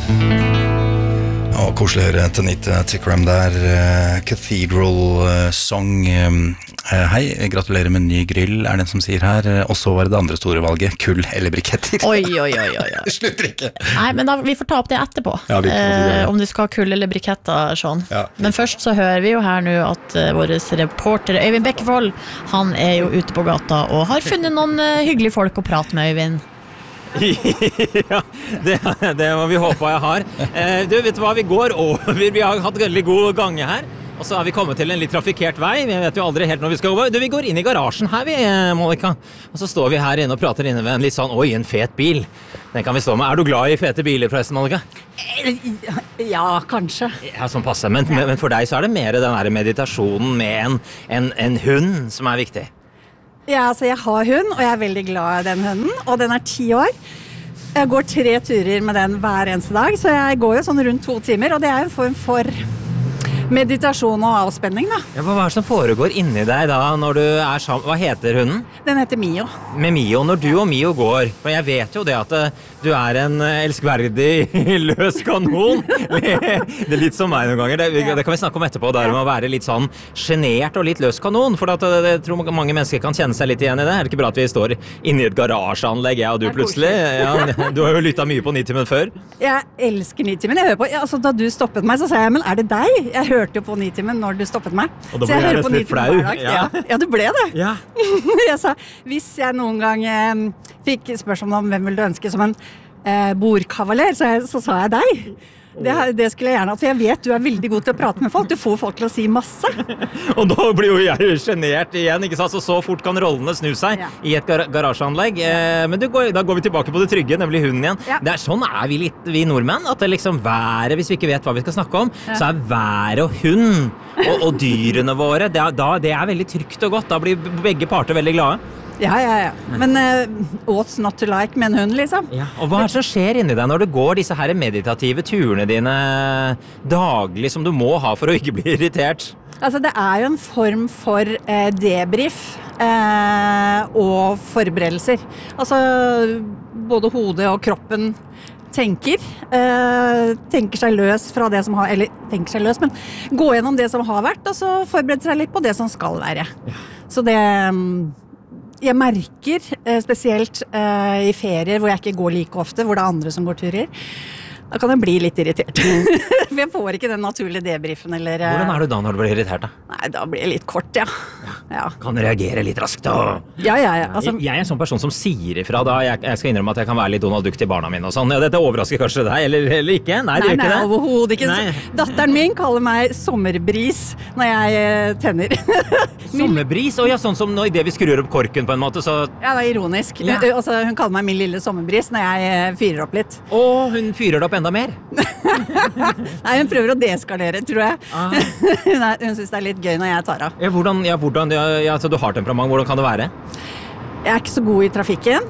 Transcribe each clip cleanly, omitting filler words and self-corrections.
Og koselig å høre Tanita Tikaram der, Cathedral Song. Hei, gratulerer med ny grill, er det en som sier her. Og så var det andre store valget, kull eller briketter. Oi. Det slutter ikke. Nei, men da, vi får ta opp det etterpå. Ja, om du skal ha kull eller briketter, Sean. Ja. Men først så hører vi jo her nå at vår reporter Øyvind Bekkevold, han er jo ute på gata og har funnet noen hyggelige folk å prate med, Øyvind. Ja, det må vi håpe jeg har. Du, vet du hva, vi går over, vi har hatt veldig god gange her, og så har vi kommet til en litt trafikert vei, vi vet jo aldri helt når vi skal gå. Du, vi går inn i garasjen her, Monica, og så står vi her inne og prater inne ved en litt sånn, oi, en fet bil. Den kan vi stå med. Er du glad i fete biler forresten, Monica? Ja, kanskje. Ja, sånn passer, men for deg så er det mer den der meditasjonen med en hund som er viktig. Ja, altså jeg har hund, og jeg er veldig glad i den hunden, og den er 10 år. Jeg går 3 turer med den hver eneste dag, så jeg går jo sånn rundt 2 timer, og det er en form for meditasjon og avspenning da. Ja, hva er det som foregår inni deg da, når du er sammen? Hva heter hunden? Den heter Mio. Med Mio, når du og Mio går, for jeg vet jo det at du er en elskverdig løs kanon. Det er litt som meg noen ganger, det kan vi snakke om etterpå, der med å være litt sånn genert og litt løs kanon, for jeg tror mange mennesker kan kjenne seg litt igjen i det. Er det ikke bra at vi står inne i et garasjeanlegg, jeg og du plutselig? Ja, du har jo lyttet mye på Nitimen før. Jeg elsker Nitimen, jeg hører på, altså da du stoppet meg så sa jeg, men er det deg? Jeg hørte jo på Nitimen når du stoppet meg. Og da ble jeg nesten litt flau. Ja, du ble det. Ja. Jeg sa, hvis jeg noen gang fikk spørsmål om hvem vil du ønske som en bordkavaler, så sa jeg deg. Det skulle jeg gjerne, for jeg vet du er veldig god til å prate med folk. Du får folk til å si masse. Og da blir jo jeg genert igjen, ikke sant? Så fort kan rollene snu seg i et garasjeanlegg. Men da går vi tilbake på det trygge, nemlig hunden igjen. Ja. Det er sånn er vi litt, vi nordmenn, at det liksom været, hvis vi ikke vet hva vi skal snakke om, så er været og hund og dyrene våre, det er veldig trygt og godt. Da blir begge parter veldig glade. Ja. Men what's not to like med en hund, liksom? Ja. Og hva er det som skjer inni deg når du går disse her meditative turene dine daglig, som du må ha for å ikke bli irritert? Altså, det er jo en form for debrief og forberedelser. Altså, både hodet og kroppen tenker seg løs fra det som har, eller tenker seg løs, men gå gjennom det som har vært, og så forberede seg litt på det som skal være. Så det... Jeg merker spesielt i ferier hvor jeg ikke går like ofte, hvor det er andre som går turer. Da kan jeg bli litt irritert. For jeg får ikke den naturlige debriefen, eller... Hvordan er du da når du blir irritert da? Nei, da blir jeg litt kort, ja. Kan reagere litt raskt da? Ja. Altså... Jeg er en sånn person som sier ifra da. Jeg skal innrømme at jeg kan være litt Donald Duck til barna mine og sånn. Ja, dette overrasker kanskje deg, eller ikke? Nei, det gjør ikke det. Nei, overhodet ikke. Datteren min kaller meg sommerbris når jeg tenner. Sommerbris? Ja, sånn som i det vi skrur opp korken på en måte, så... Ja, det er ironisk. Altså, hun kaller meg min lille sommerbris når jeg fyrer opp litt. Og hun fyrer det opp enda mer? Nei, hun prøver å deskalere, tror jeg. Hun synes det er litt gøy når jeg tar av. Hvordan så du har temperament, hvordan kan det være? Jeg er ikke så god i trafikken.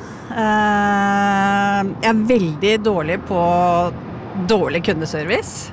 Jeg er veldig dårlig på dårlig kundeservice.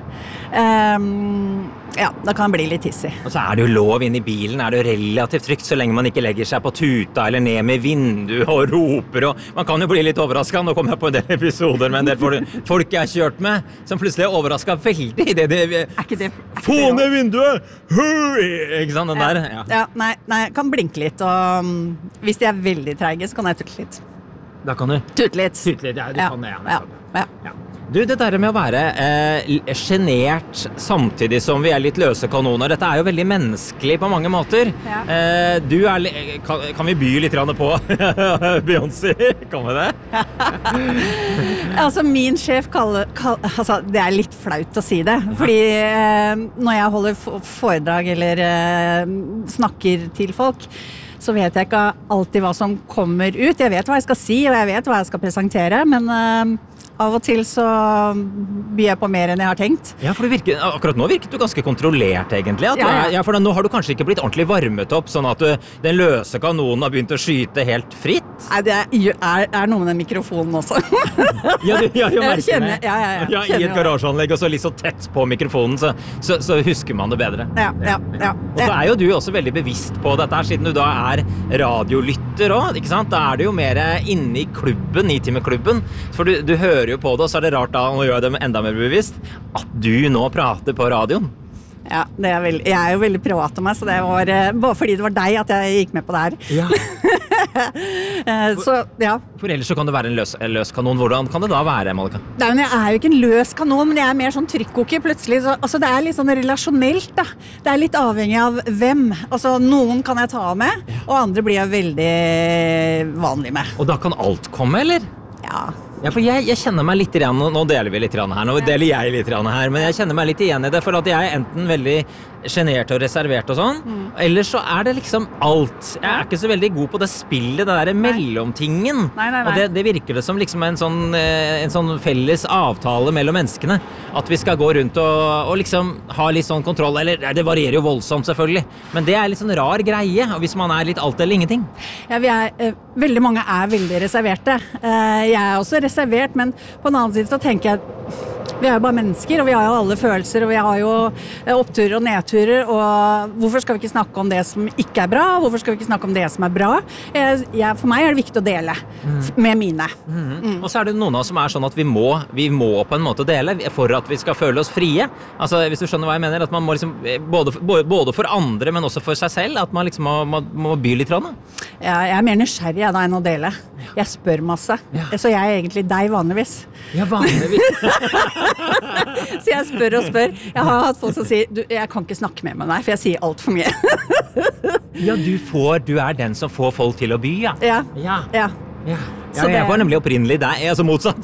Da kan det bli litt hissig. Og så er det jo lov inn i bilen, er det jo relativt trygt så lenge man ikke legger seg på tuta eller ned med vinduet og roper, og man kan jo bli litt overrasket. Nå kommer jeg på en del episoder med en del folk jeg har kjørt med, som plutselig er overrasket veldig i det. Få ned vinduet! Ikke sant, den der? Ja, nei, jeg kan blinke litt, og hvis de er veldig treige, så kan jeg tutte litt. Da kan du? Tutte litt. Ja, du kan det, ja. Du, det der med å være genert samtidig som vi er litt løse kanoner, dette er jo veldig menneskelig på mange måter. Ja. Kan vi by litt på Beyoncé? Kan vi det? Altså, min sjef altså, det er litt flaut å si det, fordi når jeg holder foredrag eller snakker til folk, så vet jeg ikke alltid hva som kommer ut. Jeg vet hva jeg skal si, og jeg vet hva jeg skal presentere, men av og til så byr jeg på mer enn jeg har tenkt. Ja, for akkurat nå virket du ganske kontrollert egentlig. For nå har du kanskje ikke blitt ordentlig varmet opp, sånn at den løse kanonen har begynt å skyte helt fritt? Nei, det er noe med den mikrofonen også. Ja, du merker det. Ja, i et garasjeanlegg, og så litt så tett på mikrofonen, så husker man det bedre. Ja. Og så er jo du også veldig bevisst på dette her, siden du da er radiolytter også, ikke sant? Da er du jo mer inne i klubben, Nitimeklubben, for du hører hører jo på det, og så er det rart da, nå gjør jeg det enda mer bevisst, at du nå prater på radioen. Ja, jeg er jo veldig privat om meg, så det var bare fordi det var deg at jeg gikk med på det her. Ja. Så, ja. For ellers så kan det være en løs kanon. Hvordan kan det da være, Malika? Nei, men jeg er jo ikke en løs kanon, men jeg er mer sånn trykkoker plutselig. Så, altså, det er litt sånn relasjonelt, da. Det er litt avhengig av hvem. Altså, noen kan jeg ta med, og andre blir jeg veldig vanlig med. Og da kan alt komme, eller? Ja. Ja, for jeg kjenner meg litt igjen, nå deler vi litt her, nå deler jeg litt her, men jeg kjenner meg litt igjen i det, for at jeg er enten veldig genert og reservert og sånn, eller så er det liksom alt. Jeg er ikke så veldig god på det spillet, det der mellomtingen. Nei. Og det virker det som liksom en sånn felles avtale mellom menneskene, at vi skal gå rundt og liksom ha litt sånn kontroll, eller det varierer jo voldsomt selvfølgelig, men det er litt sånn rar greie, og hvis man er litt alt eller ingenting. Ja, veldig mange er veldig reserverte. Jeg er også reservert, men på en annen side så tenker jeg vi er jo bare mennesker, og vi har jo alle følelser, og vi har jo oppturer og nedturer, og hvorfor skal vi ikke snakke om det som ikke er bra? Hvorfor skal vi ikke snakke om det som er bra? For meg er det viktig å dele med mine. Og så er det noen av oss som er sånn at vi må på en måte dele for at vi skal føle oss frie. Altså, hvis du skjønner hva jeg mener, at man må liksom, både for andre, men også for seg selv, at man liksom må by litt rann. Ja, jeg er mer nysgjerrig da enn å dele. Jeg spør masse, så jeg er egentlig deg vanligvis. Ja, vanligvis. Så jeg spør og spør. Jeg har hatt folk som sier, jeg kan ikke snakke med deg, for jeg sier alt for mye. Ja, du er den som får folk til å by, ja. Ja. Så jeg var nemlig opprinnelig deg, altså motsatt.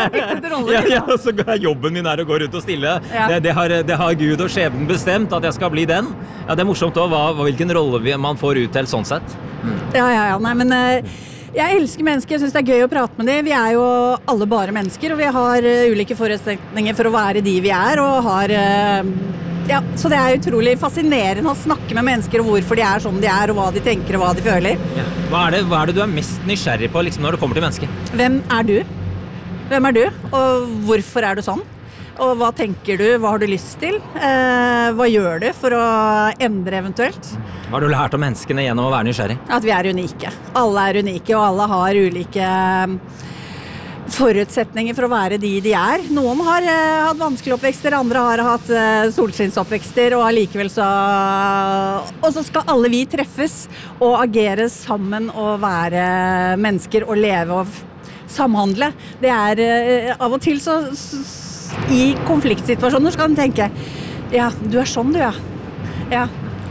Så jobben min er å gå rundt og stille. Ja. Det har Gud og skjebnen bestemt at jeg skal bli den. Ja, det er morsomt også, hvilken rolle man får ut til sånn sett. Nei, men jeg elsker mennesker, jeg synes det er gøy å prate med dem. Vi er jo alle bare mennesker, og vi har ulike forutsetninger for å være de vi er, og har... så det er utrolig fascinerende å snakke med mennesker og hvorfor de er som de er, og hva de tenker og hva de føler. Ja. Hva er det du er mest nysgjerrig på liksom, når det kommer til mennesker? Hvem er du? Og hvorfor er du sånn? Og hva tenker du? Hva har du lyst til? Hva gjør du for å endre eventuelt? Hva har du lært om menneskene gjennom å være nysgjerrig? At vi er unike. Alle er unike, og alle har ulike forutsetninger for å være de er. Noen har hatt vanskelige oppvekster, andre har hatt solskinsoppvekster, og allikevel og så skal alle vi treffes og agere sammen og være mennesker og leve og samhandle. Det er av og til så i konfliktsituasjoner så kan du tenke, ja, du er sånn du, ja.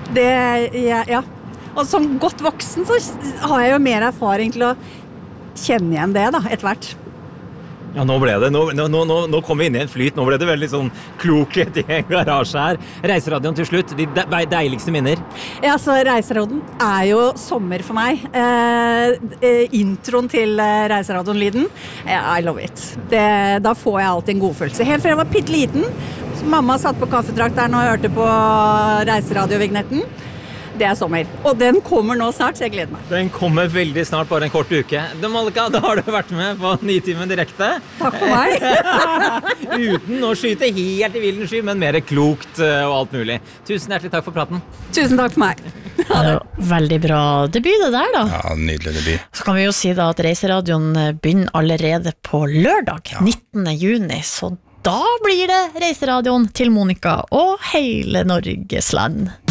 Og som godt voksen så har jeg jo mer erfaring til å kjenne igjen det da, etter hvert. Ja, nå kom vi inn i en flyt, nå ble det veldig sånn klokhet i en garasje her. Reiseradioen til slutt, de deiligste minner. Ja, så Reiseradioen er jo sommer for meg. Introen til Reiseradioen-lyden, I love it. Da får jeg alltid en god følelse. Helt fra jeg var pitteliten, mamma satt på kaffetrakteren og hørte på Reiseradio-vignetten. Det er sommer. Og den kommer nå snart, så jeg gleder meg. Den kommer veldig snart, bare en kort uke. Malika, da har du vært med på Nitimen direkte. Takk for meg. Uten å skyte helt i vilden sky, men mer klokt og alt mulig. Tusen hjertelig takk for praten. Tusen takk for meg. Det er jo veldig bra debut det der da. Ja, nydelig debut. Så kan vi jo si da at Reiseradioen begynner allerede på lørdag, 19. juni, så da blir det Reiseradioen til Monica og hele Norges land.